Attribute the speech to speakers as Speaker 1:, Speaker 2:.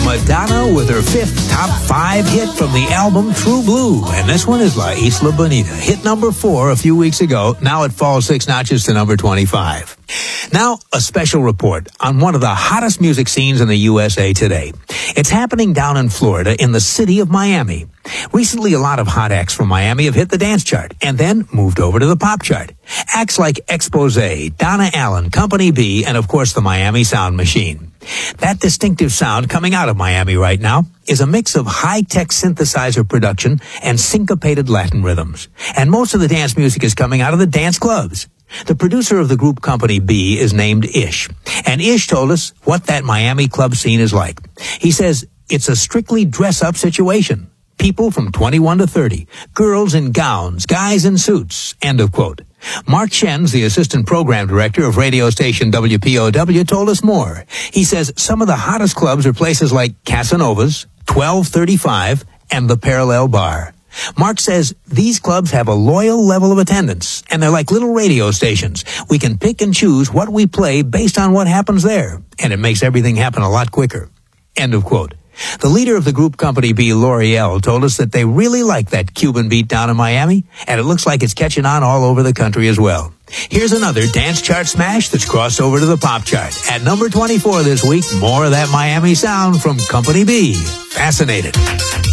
Speaker 1: Madonna with her fifth top 5 hit from the album True Blue. And this one is La Isla Bonita. Hit number 4 a few weeks ago. Now it falls 6 notches to number 25. Now, a special report on one of the hottest music scenes in the USA today. It's happening down in Florida in the city of Miami. Recently, a lot of hot acts from Miami have hit the dance chart and then moved over to the pop chart. Acts like Exposé, Donna Allen, Company B, and of course the Miami Sound Machine. That distinctive sound coming out of Miami right now is a mix of high-tech synthesizer production and syncopated Latin rhythms. And most of the dance music is coming out of the dance clubs. The producer of the group Company B is named Ish. And Ish told us what that Miami club scene is like. He says it's a strictly dress-up situation. People from 21 to 30, girls in gowns, guys in suits, end of quote. Mark Shenz, the assistant program director of radio station WPOW, told us more. He says some of the hottest clubs are places like Casanova's, 1235, and the Parallel Bar. Mark says these clubs have a loyal level of attendance, and they're like little radio stations. We can pick and choose what we play based on what happens there, and it makes everything happen a lot quicker. End of quote. The leader of the group Company B, L'Oreal, told us that they really like that Cuban beat down in Miami, and it looks like it's catching on all over the country as well. Here's another dance chart smash that's crossed over to the pop chart. At number 24 this week, more of that Miami sound from Company B. Fascinated.